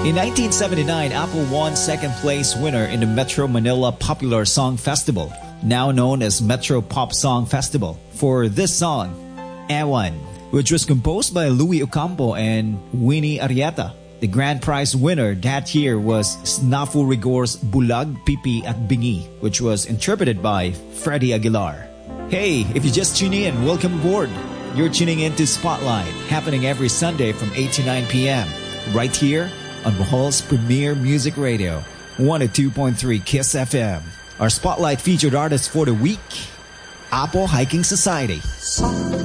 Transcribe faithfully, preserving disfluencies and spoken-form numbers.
In nineteen seventy-nine, Apple won second place winner in the Metro Manila Popular Song Festival, now known as Metro Pop Song Festival, for this song, Ewan, which was composed by Louis Ocampo and Winnie Arrieta. The grand prize winner that year was Snafu Rigor's Bulag, Pipi at Bingi, which was interpreted by Freddie Aguilar. Hey, if you just tuned in, welcome aboard. You're tuning in to Spotlight, happening every Sunday from eight to nine p.m. right here on Bohol's premier music radio, one oh two point three Kiss F M. Our Spotlight featured artist for the week, Apo Hiking Society.